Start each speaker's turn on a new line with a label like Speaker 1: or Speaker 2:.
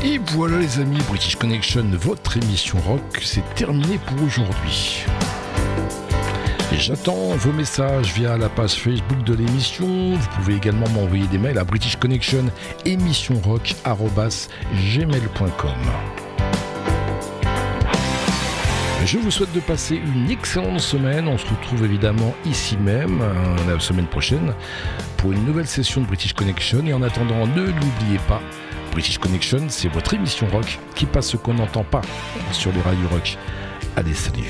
Speaker 1: Et voilà les amis, British Connection, votre émission rock, c'est terminé pour aujourd'hui. Et j'attends vos messages via la page Facebook de l'émission. Vous pouvez également m'envoyer des mails à britishconnection@gmail.com. Je vous souhaite de passer une excellente semaine. On se retrouve évidemment ici même la semaine prochaine pour une nouvelle session de British Connection. Et en attendant, ne l'oubliez pas, British Connection, c'est votre émission rock qui passe ce qu'on n'entend pas sur les radios rock. Allez, salut.